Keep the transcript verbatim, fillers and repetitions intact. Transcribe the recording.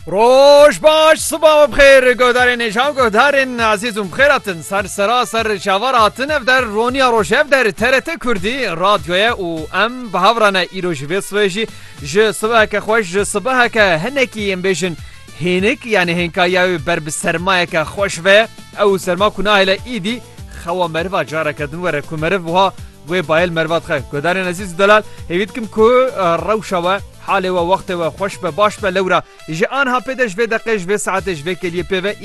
روش باش صبح بخیر گودارین نشان گودارین عزیزم بخیراتن سر سراسر شاوراتن اف در رونیا روش اف در ترت کردی رادیویا و ام بهاورانه ایروش ویسویجی ج صبح که خوش ج صبح که هنکی ام بیشن هنک یعنی هنکایاوی بر بسرمایه که خوش و او سرما کناه ل ایدی خوا مروا جاره کدن وره کو مروا و بایل مروات خه گودارین عزیز دلال هیوید کم کو روشوا حاله و وقت و خوش به باش به لورا جه آنها پیدش و دقیقش و ساعتش و کلیه پیوه